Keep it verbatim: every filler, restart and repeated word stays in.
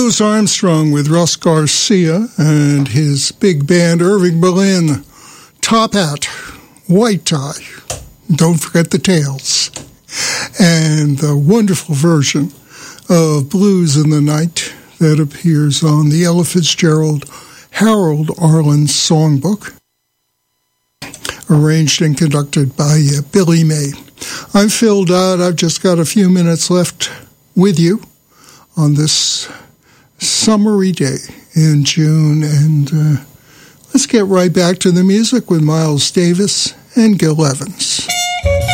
Louis Armstrong with Russ Garcia and his big band Irving Berlin. Top hat, white tie, don't forget the tails. And the wonderful version of Blues in the Night that appears on the Ella Fitzgerald Harold Arlen Songbook, arranged and conducted by uh, Billy May. I'm Phil Dodd. I've just got a few minutes left with you on this summery day in June, and uh, let's get right back to the music with Miles Davis and Gil Evans.